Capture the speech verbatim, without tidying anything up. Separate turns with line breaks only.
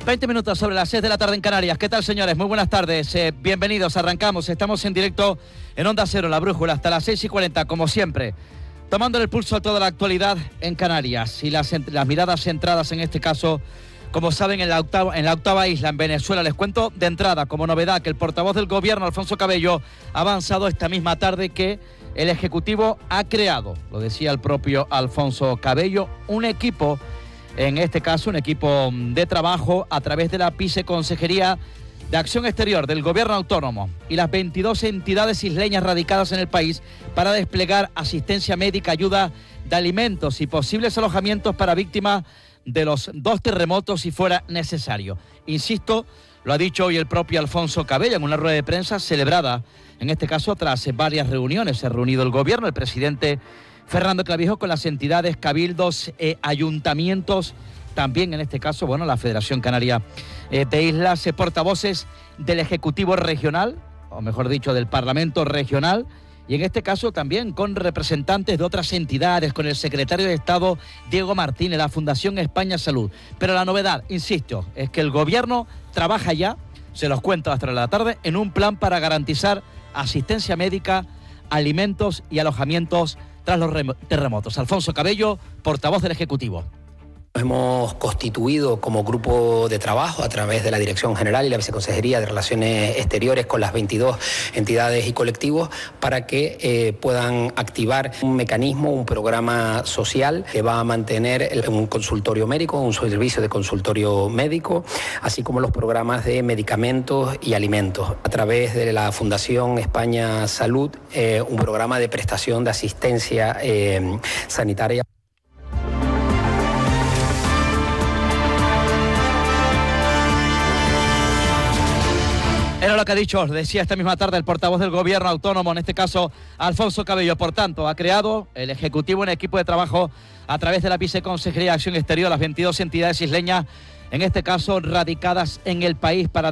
veinte minutos sobre las seis de la tarde en Canarias. ¿Qué tal, señores? Muy buenas tardes. Eh, bienvenidos. Arrancamos. Estamos en directo en Onda Cero, La Brújula, hasta las seis y cuarenta, como siempre. Tomando el pulso a toda la actualidad en Canarias y las, las miradas centradas en este caso, como saben, en la, octava, en la octava isla, en Venezuela. Les cuento de entrada, como novedad, que el portavoz del gobierno, Alfonso Cabello, ha avanzado esta misma tarde que el Ejecutivo ha creado, lo decía el propio Alfonso Cabello, un equipo, en este caso un equipo de trabajo a través de la Viceconsejería de Acción Exterior del Gobierno Autónomo y las veintidós entidades isleñas radicadas en el país para desplegar asistencia médica, ayuda de alimentos y posibles alojamientos para víctimas de los dos terremotos si fuera necesario. Insisto, lo ha dicho hoy el propio Alfonso Cabello en una rueda de prensa celebrada, en este caso tras varias reuniones. Se ha reunido el gobierno, el presidente Fernando Clavijo, con las entidades, cabildos, eh, ayuntamientos, también en este caso, bueno, la Federación Canaria eh, de Islas, eh, portavoces del Ejecutivo Regional, o mejor dicho, del Parlamento Regional, y en este caso también con representantes de otras entidades, con el secretario de Estado, Diego Martínez, la Fundación España Salud. Pero la novedad, insisto, es que el gobierno trabaja ya, se los cuento hasta la tarde, en un plan para garantizar asistencia médica, alimentos y alojamientos tras los terremotos. Alfonso Cabello, portavoz del Ejecutivo.
Nos hemos constituido como grupo de trabajo a través de la Dirección General y la Viceconsejería de Relaciones Exteriores con las veintidós entidades y colectivos para que eh, puedan activar un mecanismo, un programa social que va a mantener el, un consultorio médico, un servicio de consultorio médico, así como los programas de medicamentos y alimentos. A través de la Fundación España Salud, eh, un programa de prestación de asistencia eh, sanitaria.
Era lo que ha dicho, os decía esta misma tarde el portavoz del Gobierno Autónomo, en este caso Alfonso Cabello. Por tanto, ha creado el Ejecutivo un equipo de trabajo a través de la Viceconsejería de Acción Exterior, las veintidós entidades isleñas, en este caso radicadas en el país, para